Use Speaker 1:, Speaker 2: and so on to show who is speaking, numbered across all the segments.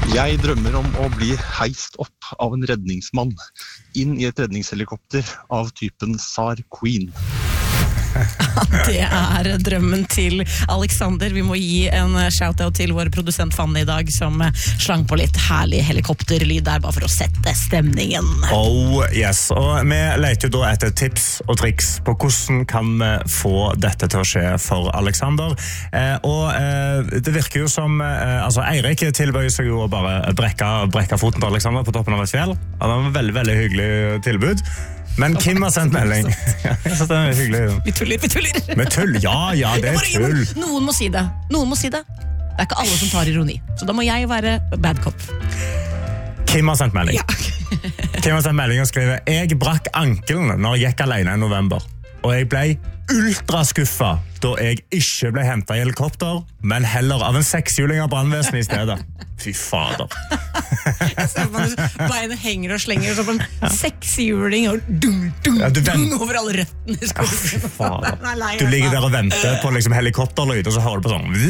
Speaker 1: Jeg drømmer om å bli heist opp av en redningsmann inn i et redningshelikopter av typen SAR Queen.
Speaker 2: Det drømmen til Alexander. Vi må gi en shoutout til vår produsent Fanny i dag, som slang på litt herlig helikopterlyd der, bare for å sette stemningen.
Speaker 3: Oh yes, og vi leter jo da etter tips og triks på hvordan kan vi få dette til å skje for Alexander. Det virker jo som, Eirik tilbøyer seg jo å bare brekke foten til Alexander på toppen av et fjell. Det var en veldig, veldig hyggelig tilbud. Men Kim har sendt melding. Jeg synes det hyggelig.
Speaker 2: Vi tuller.
Speaker 3: Vi tuller, ja, det tull.
Speaker 2: Noen må si det. Det er ikke alle som tar ironi. Så da må jeg være bad cop.
Speaker 3: Kim har sendt melding.
Speaker 2: Ja.
Speaker 3: Kim har sendt melding og skriver: Jeg brakk ankelen når jeg gikk alene i november. Og jeg ble ultraskuffa da jeg ikke ble hentet i helikopter, men heller av en 6-hjuling av brandvesenet i stedet. Fy fader.
Speaker 2: Jeg ser på beinet henger og slenger så på en 6-hjuling og dung over alle røttene i skogen.
Speaker 3: Fader. Du ligger der og venter på liksom helikopterlyd, og så hører du på sånn.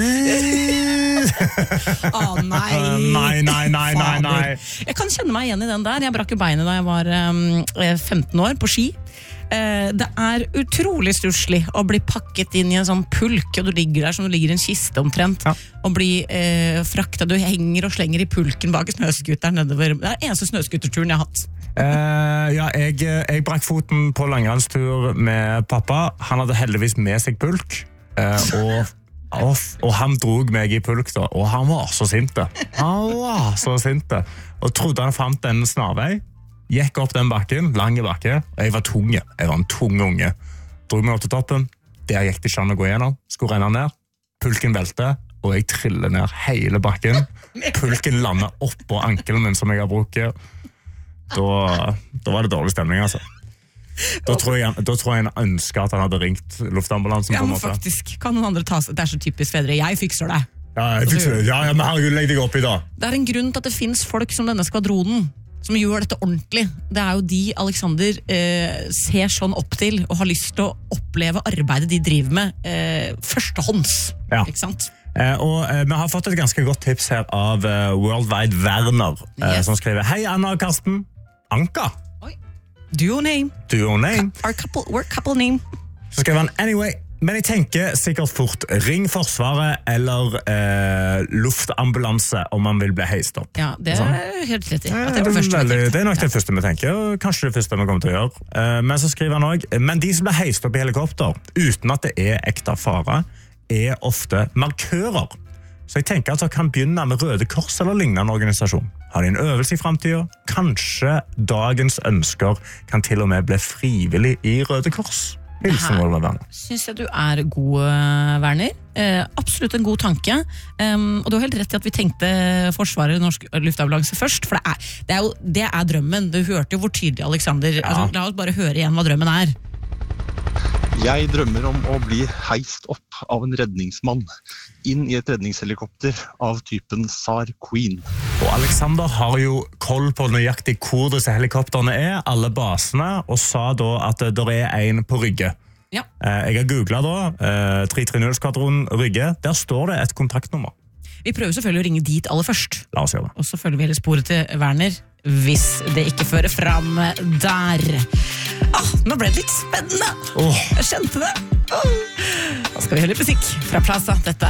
Speaker 3: Nei.
Speaker 2: Jeg kan kjenne meg igjen i den der. Jeg brakk jo beinet da jeg var 15 år på ski. Det utrolig stusslig å bli pakket inn i en sånn pulk, og du ligger der som du ligger i en kiste omtrent, og bli fraktet. Du henger og slenger i pulken bak snøskuteren nedover. Det eneste snøskuterturen jeg har hatt.
Speaker 3: Jeg brakk foten på langrennstur med pappa. Han hadde heldigvis med seg pulk, og han drog meg i pulk da, og han var så sinte. Og trodde han fant en snarvei. Gikk opp den bakken, lange bakke, og jeg var tung. Jeg var en tung unge. Drog meg opp til toppen, der gikk det ikke an å gå gjennom. Skulle renne ned, pulken velte, og jeg triller ned hele bakken. Pulken landet opp på ankelen min som jeg har brukt. Da var det dårlig stemning, altså. Da tror jeg han ønsket at han hadde ringt luftambulansen på en måte.
Speaker 2: Ja, men faktisk, kan noen andre ta seg? Det så typisk fedre, jeg fikser det.
Speaker 3: Men herregud, legg deg opp i dag.
Speaker 2: Det en grunn til at det finnes folk som denne skvadronen, som gjør dette ordentlig. Det jo de Alexander ser sånn opp til og har lyst til å oppleve arbeidet de driver med førstehånds.
Speaker 3: Ja.
Speaker 2: Ikke sant?
Speaker 3: Og vi har fått et ganske godt tips her av Worldwide Werner, som skriver: Hei Anna og Karsten. Anka.
Speaker 2: Duo name. We're couple name.
Speaker 3: Så skriver han: Anyway, men jeg tenker sikkert fort ring Forsvaret eller luftambulanse om man vil bli heist opp.
Speaker 2: Ja, det helt rett i.
Speaker 3: Det nok det første vi tenker, og kanskje det første vi kommer til å gjøre. Men så skriver han også: Men de som blir heist opp i helikopter uten at det ekte fare, ofte markører. Så jeg tenker at jeg kan begynne med Røde Kors eller lignende organisasjon. Har de en øvelse i fremtiden? Kanskje dagens ønsker kan til og med bli frivillig i Røde Kors. Her
Speaker 2: synes jeg du god, Werner. Absolutt en god tanke. Og du har helt rett i at vi tenkte Forsvaret, Norsk Luftambulanse først, for det drømmen. Du hørte jo hvor tydelig, Alexander. Altså, la oss bare høre igjen hva drømmen
Speaker 1: Jeg drømmer om å bli heist opp av en redningsmann inn i et redningshelikopter av typen SAR Queen.
Speaker 3: Og Alexander har jo koll på nøyaktig hvor disse helikopterne alle basene, og sa da at det en på Rygge.
Speaker 2: Ja.
Speaker 3: Jeg har googlet da, 330-skvadron Rygge, der står det et kontaktnummer.
Speaker 2: Vi prøver selvfølgelig å ringe dit aller først.
Speaker 3: La oss gjøre det.
Speaker 2: Og så følger vi hele sporet til Werner, hvis det ikke fører fram der. Nå ble det litt spennende. Jeg kjente det. Da skal vi høre litt musikk fra Plaza. Dette